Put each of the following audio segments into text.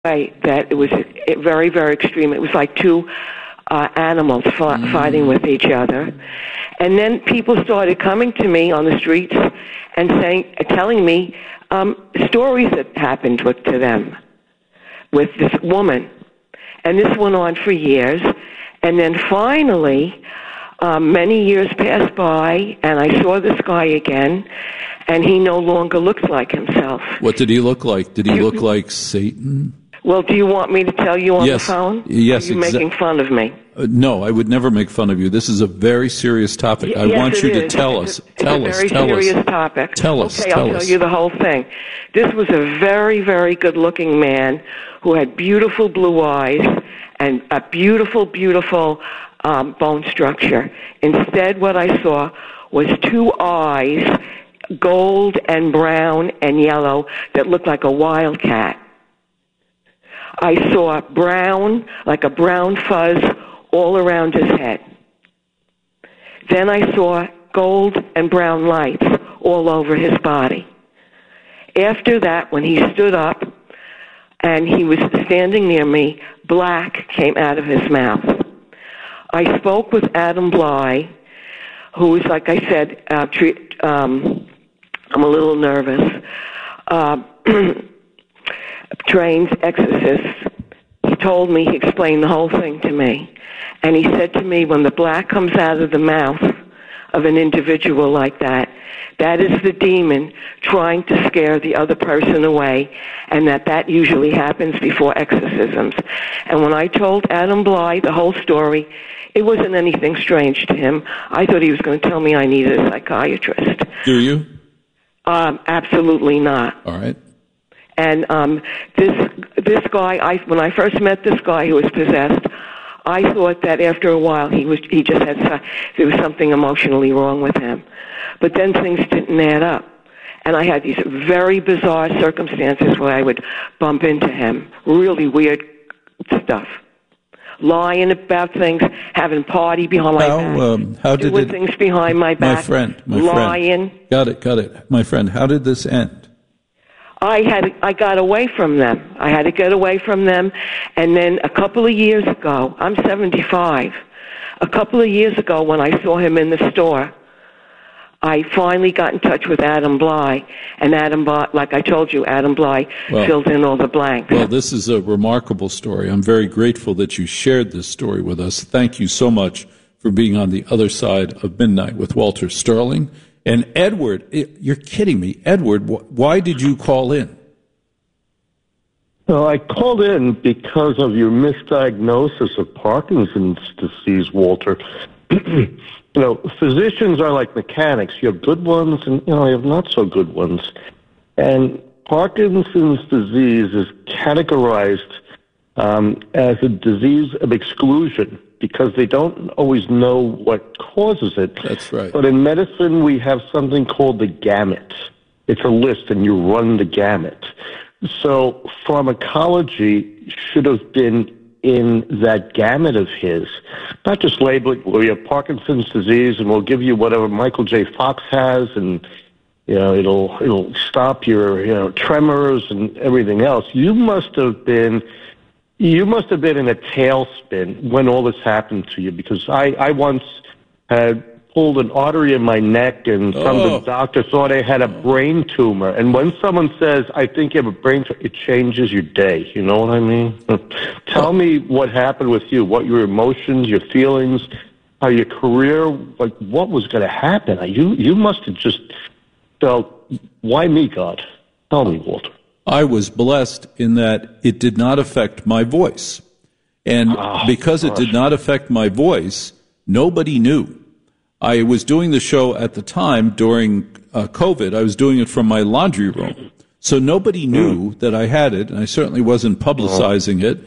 way that it was very, very extreme. It was like two animals fighting with each other. And then people started coming to me on the streets and telling me stories that happened to them with this woman. And this went on for years. And then finally, many years passed by, and I saw this guy again, and he no longer looks like himself. What did he look like? Did he look like Satan? Well, do you want me to tell you on the phone? Yes, Are you making fun of me? No, I would never make fun of you. This is a very serious topic. I want you to tell us. Tell us. It's a very serious topic. Tell us. Okay, I'll tell you the whole thing. This was a very, very good-looking man who had beautiful blue eyes and a beautiful, beautiful bone structure. Instead, what I saw was two eyes, gold and brown and yellow, that looked like a wildcat. I saw brown, like a brown fuzz, all around his head. Then I saw gold and brown lights all over his body. After that, when he stood up and he was standing near me, black came out of his mouth. I spoke with Adam Bly, who is, like I said, I'm a little nervous, trained exorcist. He told me, he explained the whole thing to me. And he said to me, when the black comes out of the mouth of an individual like that, that is the demon trying to scare the other person away, and that usually happens before exorcisms. And when I told Adam Bly the whole story, it wasn't anything strange to him. I thought he was going to tell me I needed a psychiatrist. Do you? Absolutely not. All right. And this guy, when I first met this guy who was possessed, I thought that after a while there was something emotionally wrong with him. But then things didn't add up. And I had these very bizarre circumstances where I would bump into him. Really weird stuff. Lying about things, having party behind my back, doing things behind my back, my friend, lying. Got it. My friend, how did this end? I got away from them. I had to get away from them. And then a couple of years ago, I'm 75. A couple of years ago when I saw him in the store, I finally got in touch with Adam Bly. And Adam Bly, like I told you, Adam Bly filled in all the blanks. Well, this is a remarkable story. I'm very grateful that you shared this story with us. Thank you so much for being on the other side of midnight with Walter Sterling. And Edward, you're kidding me. Edward, why did you call in? Well, I called in because of your misdiagnosis of Parkinson's disease, Walter. Physicians are like mechanics. You have good ones and, you have not so good ones. And Parkinson's disease is categorized as a disease of exclusion, because they don't always know what causes it. That's right. But in medicine, we have something called the gamut. It's a list, and you run the gamut. So pharmacology should have been in that gamut of his, not just labeling, well, you have Parkinson's disease, and we'll give you whatever Michael J. Fox has, and it'll stop your tremors and everything else. You must have been in a tailspin when all this happened to you, because I once had pulled an artery in my neck, and the doctor thought I had a brain tumor. And when someone says, I think you have a brain tumor, it changes your day. You know what I mean? Tell me what happened with you, what your emotions, your feelings, how your career, like what was going to happen. You must have just felt, why me, God? Tell me, Walter. I was blessed in that it did not affect my voice. And because it did not affect my voice, nobody knew. I was doing the show at the time during COVID. I was doing it from my laundry room. So nobody knew that I had it, and I certainly wasn't publicizing it.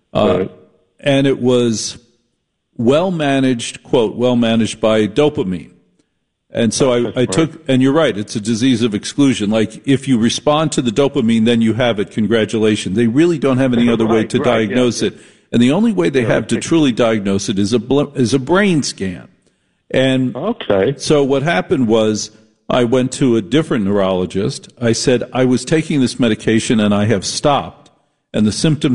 And it was well-managed, quote, well-managed by dopamine. And so I took, and you're right, it's a disease of exclusion. Like, if you respond to the dopamine, then you have it. Congratulations. They really don't have any other way to diagnose it. And the only way they have to truly diagnose it is a brain scan. And so what happened was I went to a different neurologist. I said, I was taking this medication and I have stopped. and the symptoms